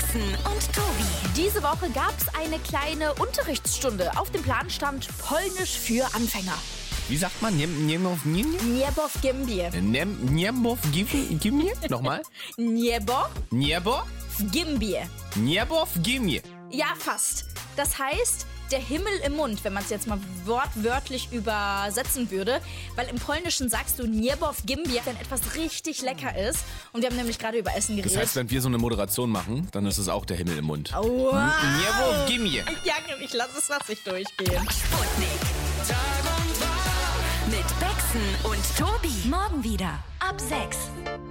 Baxen und Tobi. Diese Woche gab es eine kleine Unterrichtsstunde. Auf dem Plan stand Polnisch für Anfänger. Wie sagt man? Niemów Niebowgimbie. Gimbie? Nochmal? Niebowgimbie. Niebowgimbie. Ja, fast. Das heißt, der Himmel im Mund, wenn man es jetzt mal wortwörtlich übersetzen würde. Weil im Polnischen sagst du Niebowgimbie, wenn etwas richtig lecker ist. Und wir haben nämlich gerade über Essen geredet. Das heißt, wenn wir so eine Moderation machen, dann ist es auch der Himmel im Mund. Wow. Niebowgimbie. Ja, ich lasse es nicht durchgehen. Sputnik. Mit Baxen und Tobi. Morgen wieder ab 6.